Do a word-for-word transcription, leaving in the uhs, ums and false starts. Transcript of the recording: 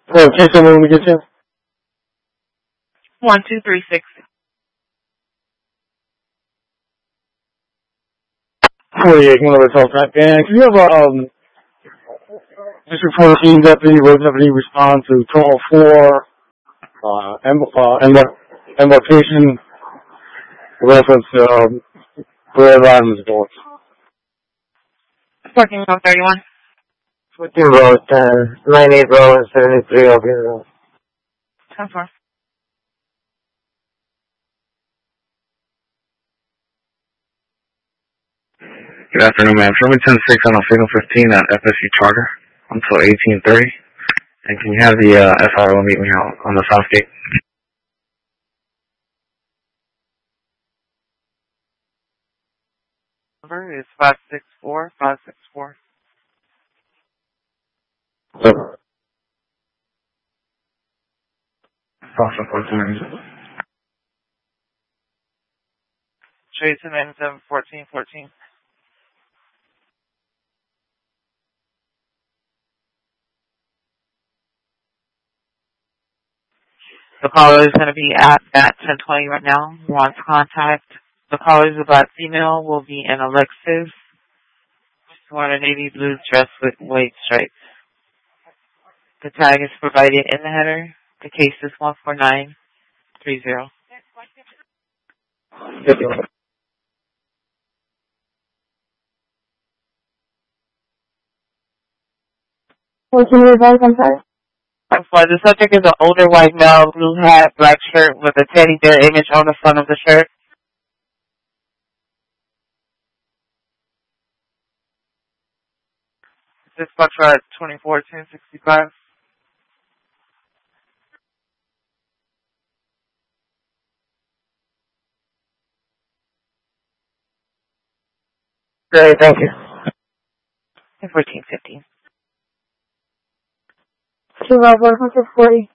Well, can someone we get you? One two three six. Forty-eight. One of the top right. And can you have a um, District fourteen deputy road deputy respond to call for uh, em- uh, em- embarkation reference to um, wherever items going. Parking one thirty-one. fourteen Road, uh, ninety-eight Road, and seventy-three Oakland Road. ten four. Good afternoon, ma'am. Show me ten six on a signal fifteen at F S U Charter until eighteen thirty. And can you have the uh, S R O meet me out on the south gate? Number is five six four five six four. Awesome, fourteen. Tracy ninety-seven fourteen fourteen. The caller is going to be at at ten twenty right now. Wants contact. The caller is a black female. Will be in a Lexus. She's wearing a navy blue dress with white stripes. The tag is provided in the header. The case is one four nine three zero. What can you advise? I'm sorry. For the subject is an older white male, blue hat, black shirt with a teddy bear image on the front of the shirt. This Foxtrot twenty-four ten sixty-five. Great, thank you. fourteen fifteen. Two Rob one hundred forty.